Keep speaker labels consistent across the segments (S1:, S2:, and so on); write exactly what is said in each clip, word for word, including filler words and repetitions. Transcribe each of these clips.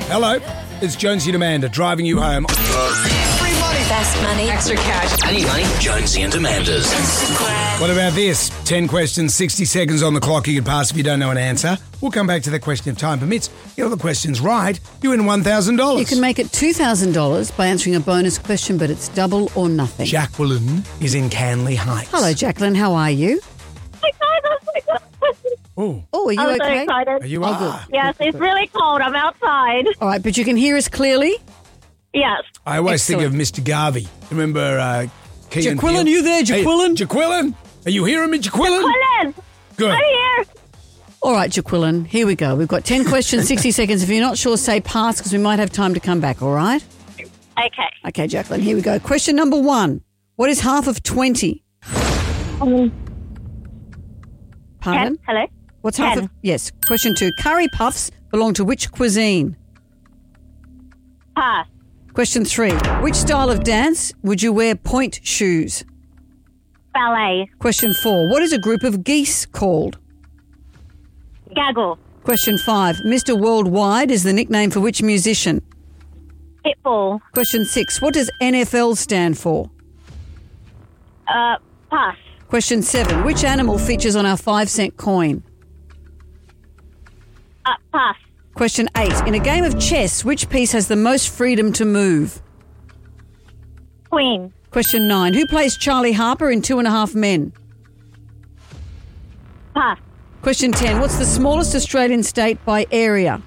S1: Hello, it's Jonesy and Amanda driving you home.
S2: Free money.
S3: Best money.
S2: Extra cash.
S4: I need money. Jonesy and Amanda's.
S1: What about this? ten questions, sixty seconds on the clock you can pass if you don't know an answer. We'll come back to that question if time permits. Get all the questions right, you win one thousand dollars.
S5: You can make it two thousand dollars by answering a bonus question, but it's double or nothing.
S1: Jacqueline is in Canley Heights.
S5: Hello, Jacqueline. How are you?
S1: Oh,
S5: Oh, are you
S6: I'm so
S5: okay?
S6: excited.
S1: are you
S5: Oh,
S1: are?
S6: Yes, it's really cold. I'm outside.
S5: All right, but you can hear us clearly?
S6: Yes.
S1: I always think of
S5: Excellent.
S1: Mister Garvey. Remember uh, Key and
S5: Jaquilin,
S1: Peele?
S5: you there, Jaquilin?
S1: Hey, Jaquilin? Are you hearing me, Jaquilin?
S6: Quillen,
S1: Good.
S6: I'm here.
S5: All right, Jaquilin, here we go. We've got ten questions, sixty seconds. If you're not sure, say pass because we might have time to come back, all right?
S6: Okay.
S5: Okay, Jacqueline, here we go. Question number one. What is half of twenty?
S6: Um,
S5: Pardon?
S6: ten. Hello.
S5: What's half
S6: ten.
S5: of... Yes. Question two. Curry puffs belong to which cuisine?
S6: Pass.
S5: Question three. Which style of dance would you wear point shoes?
S6: Ballet.
S5: Question four. What is a group of geese called?
S6: Gaggle.
S5: Question five. Mister Worldwide is the nickname for which musician?
S6: Pitbull.
S5: Question six. What does N F L stand for?
S6: Uh, pass.
S5: Question seven. Which animal features on our five cent coin?
S6: Uh, pass.
S5: Question eight. In a game of chess, which piece has the most freedom to move?
S6: Queen.
S5: Question nine. Who plays Charlie Harper in Two and a Half Men?
S6: Pass.
S5: Question ten. What's the smallest Australian state by area?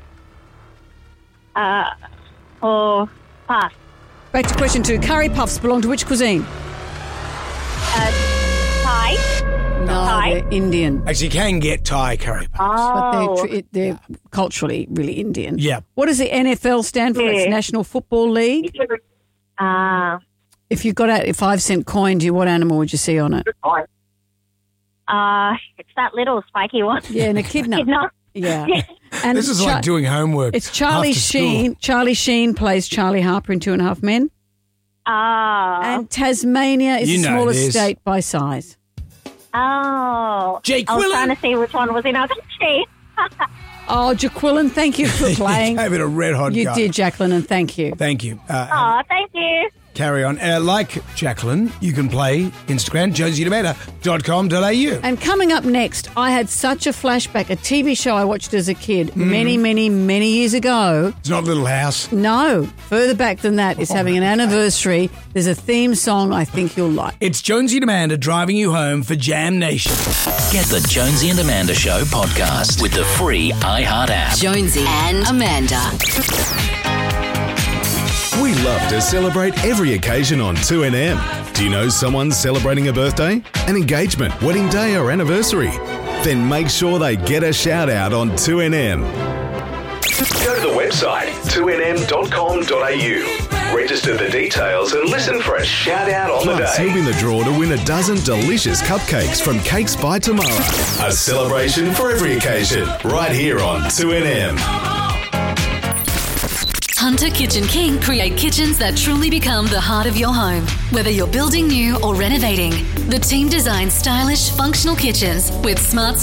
S6: Uh, or pass.
S5: Back to question two. Curry puffs belong to which cuisine?
S6: Uh, Thai.
S5: No,
S6: Thai?
S5: they're Indian.
S1: Actually, you can get Thai curry puffs.
S5: But they're,
S6: Oh.
S5: tr- they're culturally really Indian.
S1: Yeah.
S5: What does the N F L stand for?
S6: Yeah.
S5: It's National Football League.
S6: Uh,
S5: If you got out a five cent coin, do you, what animal would you see on it?
S6: uh, it's that little spiky one.
S5: Yeah, an echidna.
S6: Echidna.
S5: Yeah. And
S1: This is
S5: Char-
S1: like doing homework.
S5: It's Charlie
S1: after school.
S5: Sheen. Charlie Sheen plays Charlie Harper in Two and a Half Men.
S6: Oh.
S5: And Tasmania is
S1: You
S5: the
S1: know
S5: smallest
S1: this.
S5: state by size.
S6: Oh.
S1: Jake
S6: I was
S1: Quillen.
S6: trying to see which one was in our country.
S5: Oh, Jaquilin, thank you for playing.
S1: You gave it a red hot
S5: You
S1: go.
S5: did, Jacqueline, and thank you.
S1: Thank you. Uh,
S6: Oh, thank you.
S1: Carry on. Uh, like Jacqueline, you can play Instagram, jonesy amanda dot com dot a u.
S5: And coming up next, I had such a flashback, a T V show I watched as a kid
S1: Mm-hmm.
S5: many, many, many years ago.
S1: It's not Little House.
S5: No, further back than that, it's having an anniversary. There's a theme song I think you'll like.
S1: It's Jonesy and Amanda driving you home for Jam Nation.
S4: Get the Jonesy and Amanda Show podcast with the free iHeart app.
S3: Jonesy and Amanda.
S7: We love to celebrate every occasion on two N M. Do you know someone celebrating a birthday, an engagement, wedding day or anniversary? Then make sure they get a shout out on two N M. Go to the website two N M dot com dot a u. Register the details and listen for a shout out on the Plus, day. you'll be in the draw to win a dozen delicious cupcakes from Cakes by Tomorrow. A celebration for every occasion, right here on two N M.
S8: Hunter Kitchen King create kitchens that truly become the heart of your home. Whether you're building new or renovating, the team designs stylish, functional kitchens with smart